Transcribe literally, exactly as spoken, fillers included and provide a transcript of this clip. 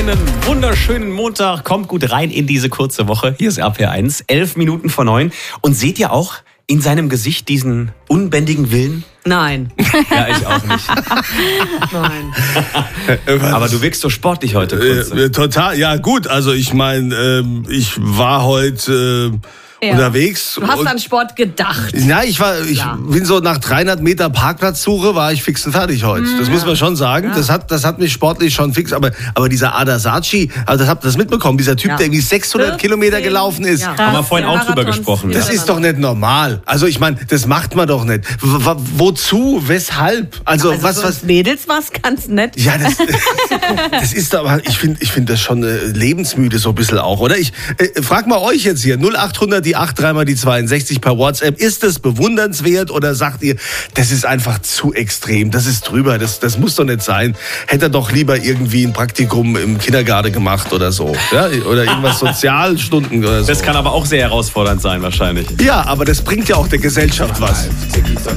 Einen wunderschönen Montag. Kommt gut rein in diese kurze Woche. Hier ist R P R eins, elf Minuten vor neun. Und seht ihr auch in seinem Gesicht diesen unbändigen Willen? Nein. Ja, ich auch nicht. Nein. Aber du wirkst so sportlich heute. Kunze. Äh, total, ja gut, also ich meine, äh, ich war heute... Äh, Ja. unterwegs. Du hast und, an Sport gedacht. Ja, ich war, ich Ja. bin so nach dreihundert Meter Parkplatzsuche war ich fix und fertig heute. Das ja. muss man schon sagen. Ja. Das hat, das hat mich sportlich schon fix. Aber, aber dieser Ada Saci, also das habt ihr das mitbekommen, dieser Typ, Ja. der irgendwie sechshundert Kilometer gelaufen ist. Ja. Haben wir vorhin auch drüber Marathons, gesprochen. die Das wir ist dann- doch nicht normal. Also ich meine, das macht man doch nicht. W w- wozu? Weshalb? Also, Also was, für was? uns Mädels war es ganz nett. Ja, das, das ist aber, ich finde ich find das schon äh, lebensmüde so ein bisschen auch, oder? Ich äh, frag mal euch jetzt hier, null acht hundert, die acht, dreimal die zweiundsechzig per WhatsApp. Ist das bewundernswert oder sagt ihr, das ist einfach zu extrem, das ist drüber, das, das muss doch nicht sein. Hätte er doch lieber irgendwie ein Praktikum im Kindergarten gemacht oder so. Ja? Oder irgendwas Sozialstunden oder so. Das kann aber auch sehr herausfordernd sein wahrscheinlich. Ja, aber das bringt ja auch der Gesellschaft was.